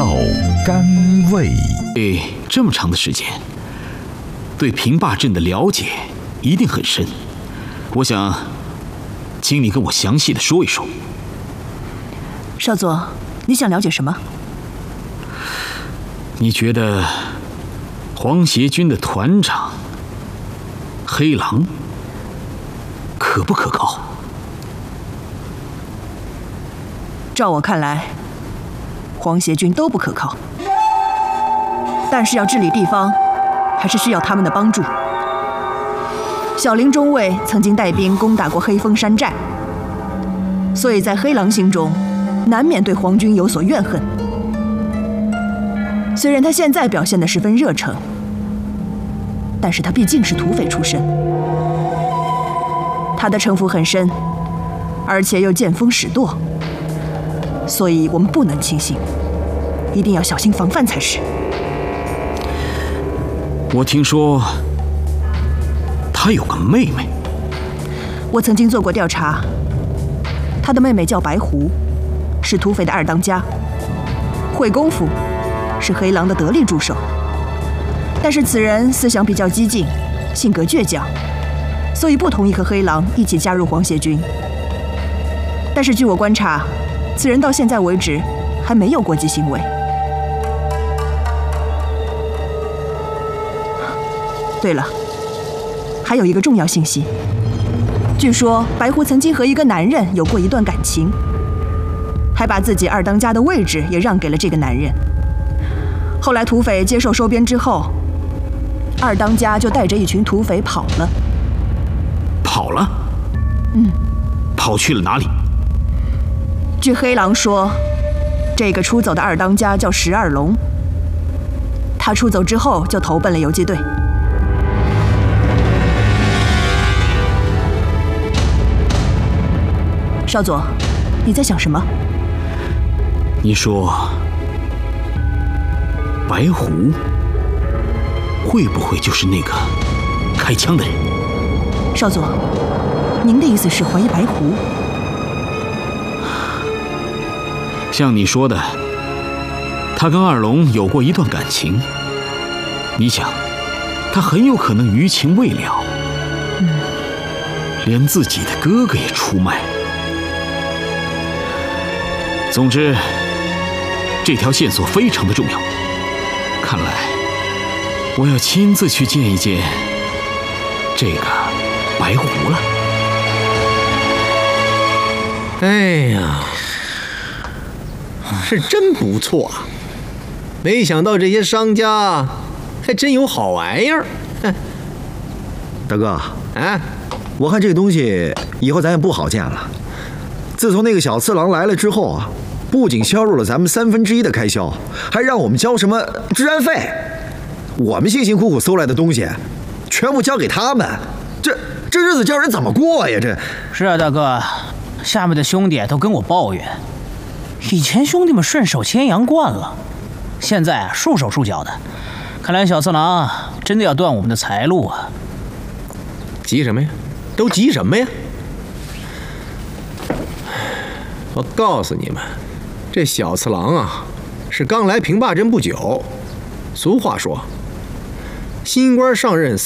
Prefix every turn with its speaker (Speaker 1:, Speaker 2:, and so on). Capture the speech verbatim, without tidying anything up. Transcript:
Speaker 1: 药甘味。
Speaker 2: 哎，这么长的时间，对平坝镇的了解一定很深。我想，请你跟我详细的说一说。
Speaker 3: 少佐，你想了解什么？
Speaker 2: 你觉得皇协军的团长黑狼可不可靠？
Speaker 3: 照我看来，皇协军都不可靠。但是要治理地方，还是需要他们的帮助。小林中尉曾经带兵攻打过黑风山寨，所以在黑狼心中，难免对皇军有所怨恨。虽然他现在表现得十分热诚，但是他毕竟是土匪出身，他的城府很深，而且又见风使舵，所以我们不能轻信，一定要小心防范才是。
Speaker 2: 我听说他有个妹妹。
Speaker 3: 我曾经做过调查，他的妹妹叫白狐，是土匪的二当家，会功夫，是黑狼的得力助手。但是此人思想比较激进，性格倔强，所以不同意和黑狼一起加入皇协军。但是据我观察，此人到现在为止还没有过激行为。对了，还有一个重要信息，据说白狐曾经和一个男人有过一段感情，还把自己二当家的位置也让给了这个男人。后来土匪接受收编之后，二当家就带着一群土匪跑了。
Speaker 2: 跑了？
Speaker 3: 嗯。
Speaker 2: 跑去了哪里？
Speaker 3: 据黑狼说，这个出走的二当家叫十二龙。他出走之后就投奔了游击队。少佐，你在想什么？
Speaker 2: 你说白狐会不会就是那个开枪的人？
Speaker 3: 少佐，您的意思是怀疑白狐？
Speaker 2: 像你说的，他跟二龙有过一段感情，你想，他很有可能余情未了，
Speaker 3: 嗯，
Speaker 2: 连自己的哥哥也出卖。总之，这条线索非常的重要。看来，我要亲自去见一见这个白狐了。
Speaker 4: 哎呀，是真不错啊！没想到这些商家还真有好玩意儿。
Speaker 5: 大哥，
Speaker 4: 啊，
Speaker 5: 我看这个东西以后咱也不好见了。自从那个小次郎来了之后啊，不仅削弱了咱们三分之一的开销，还让我们交什么治安费。我们辛辛苦苦搜来的东西，全部交给他们，这这日子叫人怎么过呀？这
Speaker 6: 是啊，大哥，下面的兄弟都跟我抱怨，以前兄弟们顺手牵羊惯了，现在啊束手束脚的。看来小次郎真的要断我们的财路啊！
Speaker 4: 急什么呀？都急什么呀？我告诉你们，这小次郎啊，是刚来平坝镇不久。俗话说，新官上任